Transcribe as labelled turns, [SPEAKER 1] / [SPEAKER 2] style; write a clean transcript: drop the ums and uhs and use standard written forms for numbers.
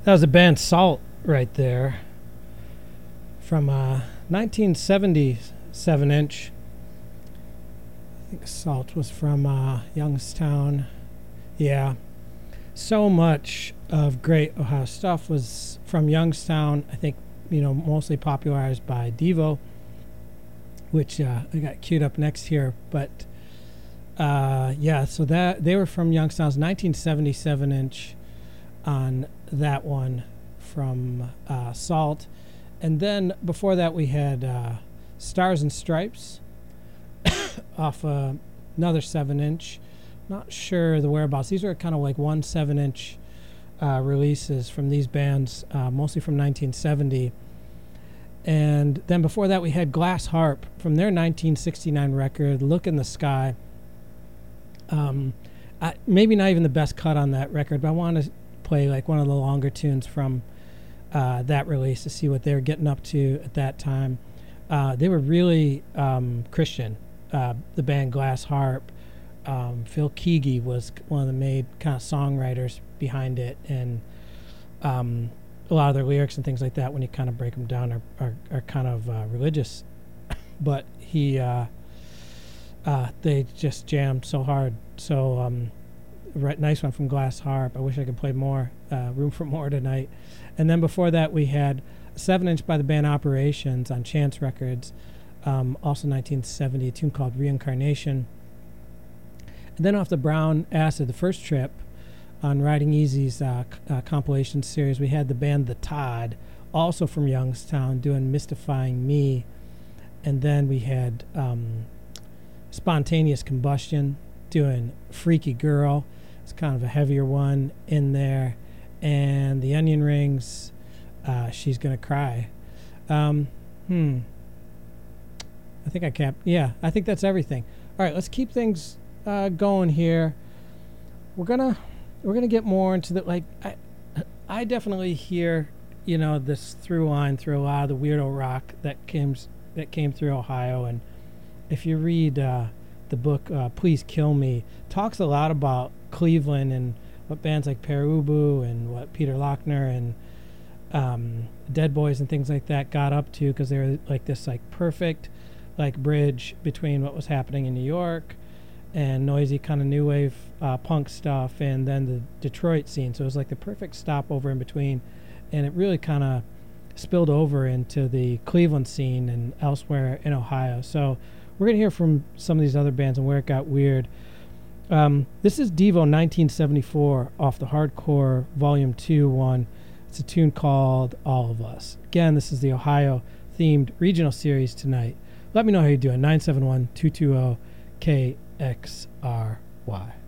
[SPEAKER 1] That was the band Salt right there from 1977 inch. I think Salt was from Youngstown. Yeah. So much of great Ohio stuff was from Youngstown. I think, mostly popularized by Devo, which I got queued up next here. But so that they were from Youngstown's 1977 inch on that one from Salt. And then before that we had Stars and Stripes off another 7-inch. Not sure the whereabouts. These are kind of like 1 7-inch releases from these bands, mostly from 1970. And then before that we had Glass Harp from their 1969 record, Look in the Sky. Maybe not even the best cut on that record, but I want to play like one of the longer tunes from that release to see what they were getting up to at that time. They were really Christian, the band Glass Harp. Phil Keaggy was one of the main kind of songwriters behind it, and a lot of their lyrics and things like that, when you kind of break them down, are kind of religious. But they just jammed so hard. So nice one from Glass Harp. I wish I could play more. Room for more tonight. And then before that we had a 7-inch by the band Operations on Chance Records, also 1970, a tune called Reincarnation. And then off the Brown Acid, The First Trip, on Riding Easy's compilation series, we had the band The Todd, also from Youngstown, doing Mystifying Me. And then we had Spontaneous Combustion doing Freaky Girl. It's kind of a heavier one in there. And the Onion Rings, She's Gonna Cry. I think I capped. Yeah, I think that's everything. All right, let's keep things going here. We're gonna get more into the I definitely hear this through line through a lot of the weirdo rock that came through Ohio. And if you read the book Please Kill Me, talks a lot about Cleveland and what bands like Pere Ubu and what Peter Lochner and Dead Boys and things like that got up to, because they were like this perfect bridge between what was happening in New York and noisy kind of new wave punk stuff, and then the Detroit scene. So it was like the perfect stopover in between, and it really kind of spilled over into the Cleveland scene and elsewhere in Ohio. So we're going to hear from some of these other bands and where it got weird. This is Devo 1974 off the Hardcore Volume 2 one. It's a tune called All of Us. Again, this is the Ohio-themed regional series tonight. Let me know how you're doing. 971-220-KXRY.